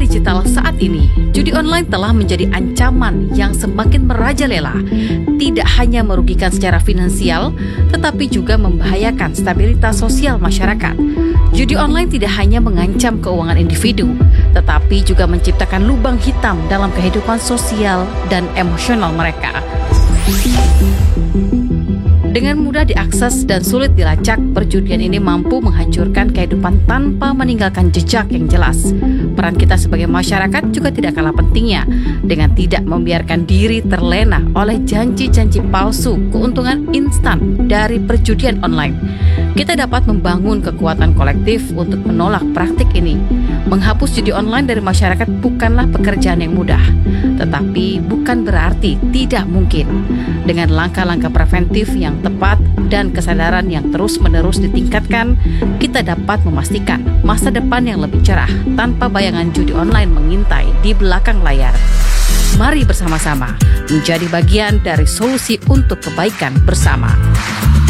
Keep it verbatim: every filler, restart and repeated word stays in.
digital saat ini, judi online telah menjadi ancaman yang semakin merajalela. Tidak hanya merugikan secara finansial, tetapi juga membahayakan stabilitas sosial masyarakat. Judi online tidak hanya mengancam keuangan individu, tetapi juga menciptakan lubang hitam dalam kehidupan sosial dan emosional mereka. Dengan mudah diakses dan sulit dilacak, perjudian ini mampu menghancurkan kehidupan tanpa meninggalkan jejak yang jelas. Peran kita sebagai masyarakat juga tidak kalah pentingnya dengan tidak membiarkan diri terlena oleh janji-janji palsu keuntungan instan dari perjudian online. Kita dapat membangun kekuatan kolektif untuk menolak praktik ini. Menghapus judi online dari masyarakat bukanlah pekerjaan yang mudah, tetapi bukan berarti tidak mungkin. Dengan langkah-langkah preventif yang tepat dan kesadaran yang terus-menerus ditingkatkan, kita dapat memastikan masa depan yang lebih cerah tanpa bayangan judi online mengintai di belakang layar. Mari bersama-sama menjadi bagian dari solusi untuk kebaikan bersama.